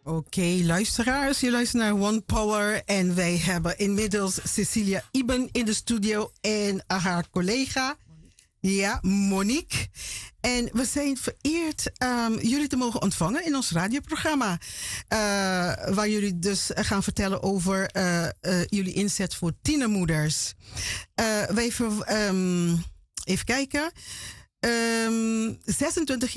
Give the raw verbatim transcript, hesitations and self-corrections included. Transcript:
Oké, okay, luisteraars, je luistert naar One Power en wij hebben inmiddels Cecilia Iben in de studio en haar collega, ja, Monique. En we zijn vereerd um, jullie te mogen ontvangen in ons radioprogramma. Uh, waar jullie dus gaan vertellen over uh, uh, jullie inzet voor tienermoeders. Uh, wij ver, um, even kijken. Um, zesentwintig